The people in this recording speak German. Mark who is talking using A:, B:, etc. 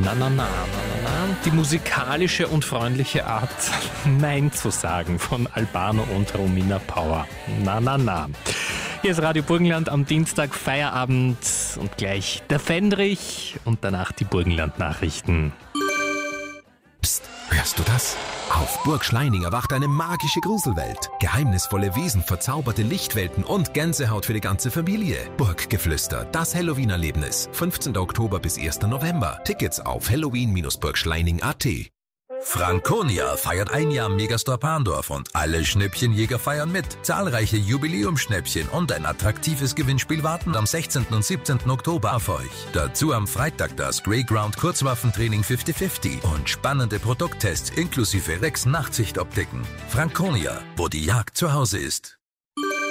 A: Die musikalische und freundliche Art, Nein zu sagen von Albano und Romina Power. Hier ist Radio Burgenland am Dienstag, Feierabend und gleich der Fendrich und danach die Burgenland-Nachrichten.
B: Psst, hörst du das? Auf Burg Schleining erwacht eine magische Gruselwelt. Geheimnisvolle Wesen, verzauberte Lichtwelten und Gänsehaut für die ganze Familie. Burggeflüster, das Halloween-Erlebnis. 15. Oktober bis 1. November. Tickets auf halloween-burgschleining.at. Franconia feiert ein Jahr Megastore Parndorf und alle Schnäppchenjäger feiern mit. Zahlreiche Jubiläumsschnäppchen und ein attraktives Gewinnspiel warten am 16. und 17. Oktober auf euch. Dazu am Freitag das Greyground Kurzwaffentraining 50-50 und spannende Produkttests inklusive Rex Nachtsichtoptiken. Franconia, wo die Jagd zu Hause ist.